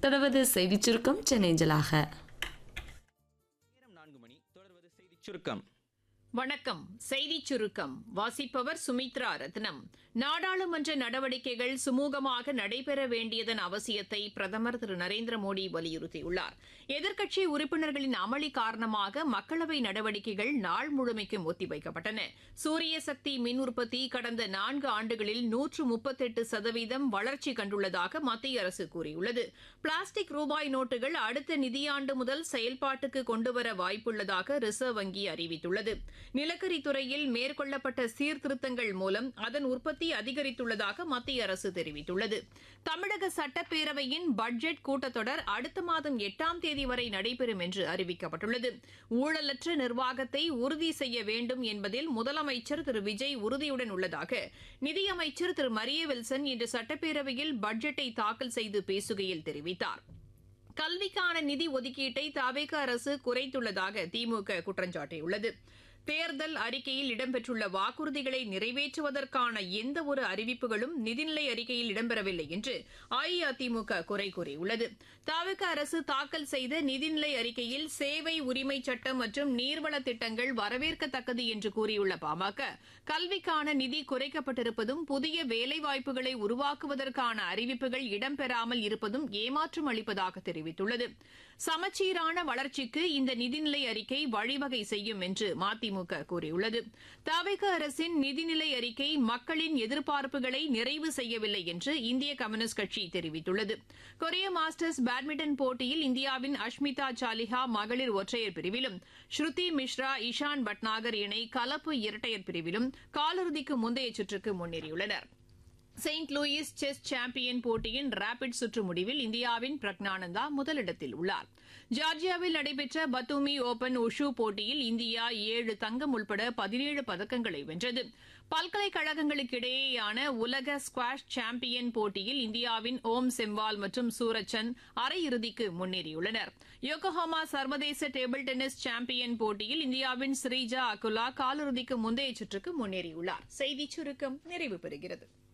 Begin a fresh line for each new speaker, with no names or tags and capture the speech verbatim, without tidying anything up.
தொடர்வது செய்திச் சுருக்கம் சென்னைஞ்சலாக.
நான்கு மணி தொடர்வது செய்திச் சுருக்கம்.
வணக்கம். செய்திச் சுருக்கம் வாசிப்பவர் சுமித்ரா ரத்னம். நாடாளுமன்ற நடவடிக்கைகள் சுமூகமாக நடைபெற வேண்டியதன் அவசியத்தை பிரதமர் திரு நரேந்திர மோடி வலியுறுத்தியுள்ளார். எதிர்க்கட்சி உறுப்பினர்களின் அமளி காரணமாக மக்களவை நடவடிக்கைகள் நாள் முழுமைக்கும் ஒத்திவைக்கப்பட்டன. சூரிய சக்தி மின் உற்பத்தி கடந்த நான்கு ஆண்டுகளில் நூற்று முப்பத்தெட்டு சதவீதம் வளர்ச்சி கண்டுள்ளதாக மத்திய அரசு கூறியுள்ளது. பிளாஸ்டிக் ரூபாய் நோட்டுகள் அடுத்த நிதியாண்டு முதல் செயல்பாட்டுக்கு கொண்டுவர வாய்ப்புள்ளதாக ரிசர்வ் வங்கி அறிவித்துள்ளது. நிலக்கரி துறையில் மேற்கொள்ளப்பட்ட சீர்திருத்தங்கள் மூலம் அதன் உற்பத்தி அதிகரித்துள்ளதாக மத்திய அரசு தெரிவித்துள்ளது. தமிழக சட்டப்பேரவையின் பட்ஜெட் கூட்டத்தொடர் அடுத்த மாதம் எட்டாம் தேதி வரை நடைபெறும் என்று அறிவிக்கப்பட்டுள்ளது. ஊழலற்ற நிர்வாகத்தை உறுதி செய்ய வேண்டும் என்பதில் முதலமைச்சர் திரு விஜய் உறுதியுடன் உள்ளதாக நிதியமைச்சர் திரு மரிய வில்சன் இன்று சட்டப்பேரவையில் பட்ஜெட்டை தாக்கல் செய்து பேசுகையில் தெரிவித்தார். கல்விக்கான நிதி ஒதுக்கீட்டை தவேக அரசு குறைத்துள்ளதாக திமுக குற்றம் சாட்டியுள்ளது. தேர்தல் அறிக்கையில் இடம்பெற்றுள்ள வாக்குறுதிகளை நிறைவேற்றுவதற்கான எந்தவொரு அறிவிப்புகளும் நிதிநிலை அறிக்கையில் இடம்பெறவில்லை என்று அஇஅதிமுக குறை கூறியுள்ளது. தவேக அரசு தாக்கல் செய்த நிதிநிலை அறிக்கையில் சேவை உரிமை சட்டம் மற்றும் நீர்வள திட்டங்கள் வரவேற்கத்தக்கது என்று கூறியுள்ள பாமக, கல்விக்கான நிதி குறைக்கப்பட்டிருப்பதும் புதிய வேலைவாய்ப்புகளை உருவாக்குவதற்கான அறிவிப்புகள் இடம்பெறாமல் இருப்பதும் ஏமாற்றம் அளிப்பதாக தெரிவித்துள்ளது. சமச்சீரான வளர்ச்சிக்கு இந்த நிதிநிலை அறிக்கை வழிவகை செய்யும் என்று மதிமுக கூறியுள்ளது. தவேக அரசின் நிதிநிலை அறிக்கை மக்களின் எதிர்பார்ப்புகளை நிறைவு செய்யவில்லை என்று இந்திய கம்யூனிஸ்ட் கட்சி தெரிவித்துள்ளது. கொரிய மாஸ்டர்ஸ் பேட்மிண்டன் போட்டியில் இந்தியாவின் அஷ்மிதா சாலிஹா மகளிர் ஒற்றையர் பிரிவிலும், ஸ்ருதி மிஸ்ரா இஷான் பட்நாகர் இணை கலப்பு இரட்டையர் பிரிவிலும் காலிறுதிக்கு முந்தைய சுற்றுக்கு முன்னேறியுள்ளனர். செயின்ட் லூயிஸ் செஸ் சாம்பியன் போட்டியின் ரேபிட் சுற்று முடிவில் இந்தியாவின் பிரக்ஞானந்தா முதலிடத்தில் உள்ளார். ஜார்ஜியாவில் நடைபெற்ற பத்தூமி ஓபன் உஷு போட்டியில் இந்தியா ஏழு தங்கம் உட்பட பதினேழு பதக்கங்களை வென்றது. பல்கலைக்கழகங்களுக்கிடையேயான உலக ஸ்குவாஷ் சாம்பியன் போட்டியில் இந்தியாவின் ஓம் செம்வால் மற்றும் சூரஜ்சந்த் அரையிறுதிக்கு முன்னேறியுள்ளனர். யோகோஹாமா சர்வதேச டேபிள் டென்னிஸ் சாம்பியன் போட்டியில் இந்தியாவின் ஸ்ரீஜா அகுலா காலிறுதிக்கு முந்தைய சுற்றுக்கு முன்னேறியுள்ளார். செய்திச் சுருக்கம் நிறைவு பெறுகிறது.